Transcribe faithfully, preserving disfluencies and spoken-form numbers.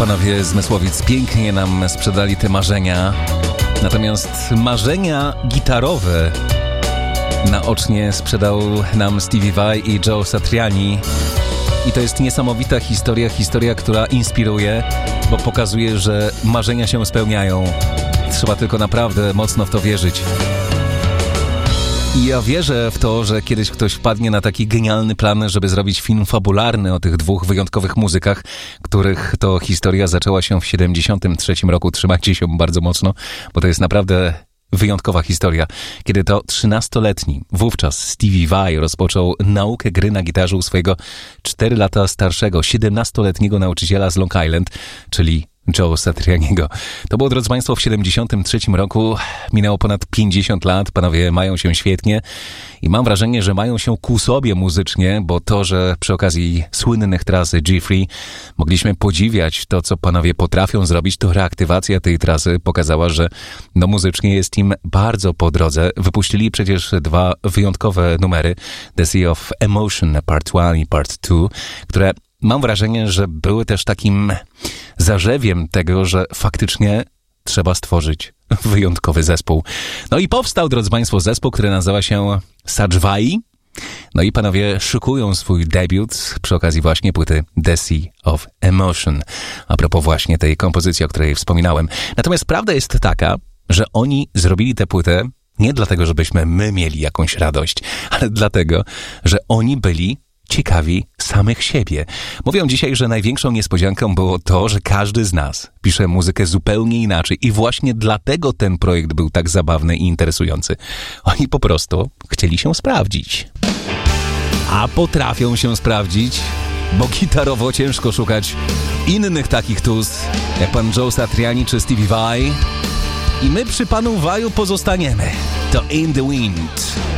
panowie z Mysłowic pięknie nam sprzedali te marzenia. Natomiast marzenia gitarowe naocznie sprzedał nam Stevie Vai i Joe Satriani. I to jest niesamowita historia, historia, która inspiruje, bo pokazuje, że marzenia się spełniają. Trzeba tylko naprawdę mocno w to wierzyć. I ja wierzę w to, że kiedyś ktoś wpadnie na taki genialny plan, żeby zrobić film fabularny o tych dwóch wyjątkowych muzykach, których to historia zaczęła się w siedemdziesiątym trzecim roku. Trzymajcie się bardzo mocno, bo to jest naprawdę wyjątkowa historia. Kiedy to trzynastoletni, wówczas Stevie Vai rozpoczął naukę gry na gitarze u swojego cztery lata starszego, siedemnastoletniego nauczyciela z Long Island, czyli Joe Satrianiego. To było, drodzy Państwo, w siedemdziesiątym trzecim roku. Minęło ponad pięćdziesiąt lat. Panowie mają się świetnie i mam wrażenie, że mają się ku sobie muzycznie, bo to, że przy okazji słynnych trasy G-Free mogliśmy podziwiać to, co panowie potrafią zrobić, to reaktywacja tej trasy pokazała, że no muzycznie jest im bardzo po drodze. Wypuścili przecież dwa wyjątkowe numery, The Sea of Emotion Part jeden i Part dwa, które mam wrażenie, że były też takim zarzewiem tego, że faktycznie trzeba stworzyć wyjątkowy zespół. No i powstał, drodzy Państwo, zespół, który nazywa się Satch Vai. No i panowie szykują swój debiut przy okazji właśnie płyty The Sea of Emotion. A propos właśnie tej kompozycji, o której wspominałem. Natomiast prawda jest taka, że oni zrobili tę płytę nie dlatego, żebyśmy my mieli jakąś radość, ale dlatego, że oni byli ciekawi samych siebie. Mówią dzisiaj, że największą niespodzianką było to, że każdy z nas pisze muzykę zupełnie inaczej i właśnie dlatego ten projekt był tak zabawny i interesujący. Oni po prostu chcieli się sprawdzić. A potrafią się sprawdzić, bo gitarowo ciężko szukać innych takich tuz, jak pan Joe Satriani czy Stevie Vai. I my przy panu Vaiu pozostaniemy. To In the Wind.